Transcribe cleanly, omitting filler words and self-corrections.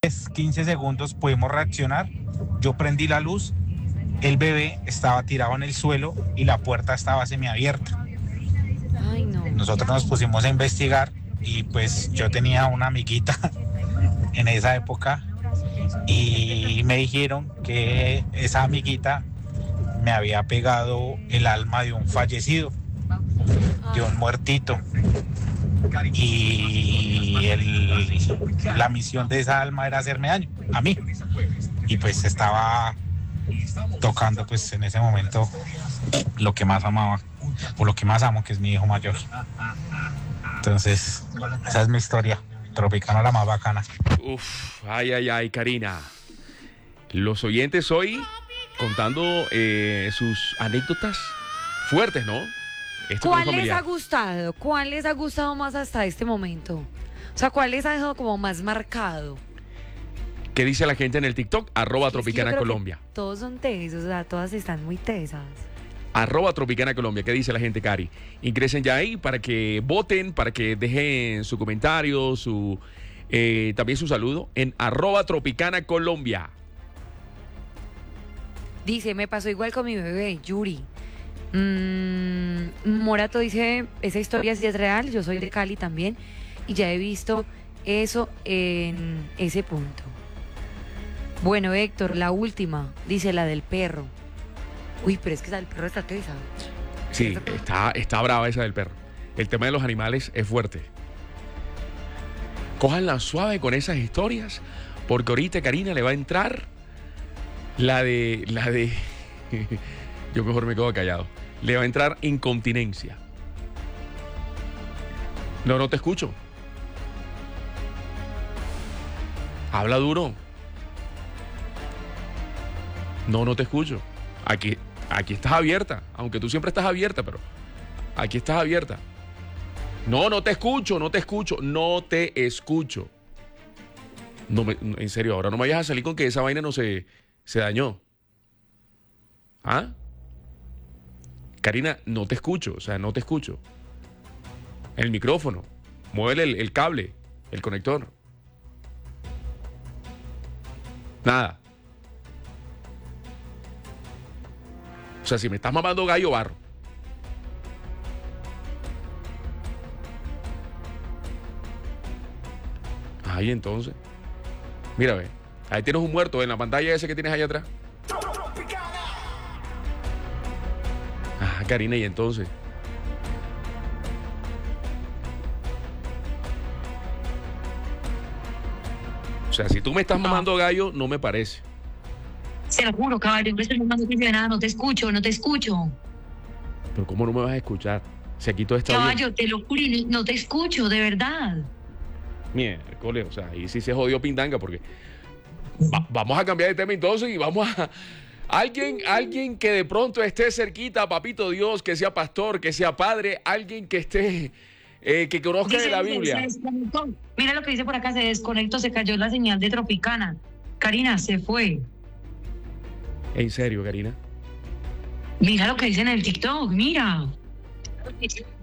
15 segundos pudimos reaccionar. Yo prendí la luz, el bebé estaba tirado en el suelo y la puerta estaba semiabierta. Ay, no. Nosotros nos pusimos a investigar y pues yo tenía una amiguita en esa época y me dijeron que esa amiguita me había pegado el alma de un fallecido, de un muertito. Y la misión de esa alma era hacerme daño a mí. Y pues estaba tocando pues en ese momento lo que más amaba, o lo que más amo, que es mi hijo mayor. Entonces, esa es mi historia. Tropicana, la más bacana. Uf, ay, Karina. Los oyentes hoy contando sus anécdotas fuertes, ¿no? ¿Cuál les ha gustado? ¿Cuál les ha gustado más hasta este momento? O sea, ¿cuál les ha dejado como más marcado? ¿Qué dice la gente en el TikTok? @Tropicana Colombia. Todos son tesos, o sea, todas están muy tesas. @Tropicana Colombia. ¿Qué dice la gente, Cari? Ingresen ya ahí para que voten, para que dejen su comentario, también su saludo en @Tropicana Colombia. Dice, me pasó igual con mi bebé, Yuri. Morato dice, esa historia sí es real, yo soy de Cali también y ya he visto eso en ese punto. Bueno, Héctor, la última, dice la del perro. Uy, pero es que esa del perro está tesa. Sí, está brava esa del perro. El tema de los animales es fuerte. Cójanla suave con esas historias, porque ahorita Karina le va a entrar la de yo mejor me quedo callado. Le va a entrar incontinencia. No te escucho. Habla duro. No te escucho. Aquí estás abierta, aunque tú siempre estás abierta, pero aquí estás abierta. No te escucho. En serio, ahora no me vayas a salir con que esa vaina no se dañó. ¿Ah? Karina, no te escucho, no te escucho. El micrófono, muévele el cable, el conector. Nada. O sea, si me estás mamando gallo, barro. Ahí entonces. Mira, ve. Ahí tienes un muerto en la pantalla ese que tienes ahí atrás. Karina, y entonces. O sea, si tú me estás mamando gallo, no me parece. Se lo juro, caballo, yo estoy mamando gallo de nada, no te escucho. Pero ¿cómo no me vas a escuchar? Si aquí todo está caballo, bien. te lo juro, no te escucho, de verdad. Miércoles, o sea, ahí sí se jodió Pindanga, porque vamos a cambiar de tema entonces y vamos a... Alguien que de pronto esté cerquita, papito Dios, que sea pastor, que sea padre, alguien que esté, que conozca de la Biblia. Mira lo que dice por acá, se desconectó, se cayó la señal de Tropicana. Karina, se fue. ¿En serio, Karina? Mira lo que dice en el TikTok, mira.